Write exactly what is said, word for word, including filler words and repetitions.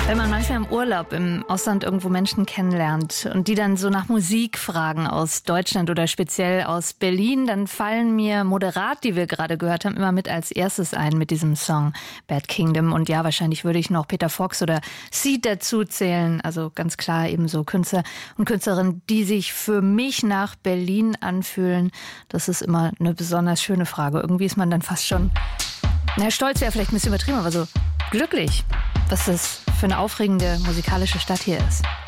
Wenn man manchmal im Urlaub im Ausland irgendwo Menschen kennenlernt und die dann so nach Musik fragen aus Deutschland oder speziell aus Berlin, dann fallen mir Moderat, die wir gerade gehört haben, immer mit als erstes ein mit diesem Song Bad Kingdom. Und ja, wahrscheinlich würde ich noch Peter Fox oder Seed dazu zählen. Also ganz klar ebenso Künstler und Künstlerinnen, die sich für mich nach Berlin anfühlen. Das ist immer eine besonders schöne Frage. Irgendwie ist man dann fast schon, na, stolz wäre vielleicht ein bisschen übertrieben, aber so glücklich, was das für eine aufregende musikalische Stadt hier ist.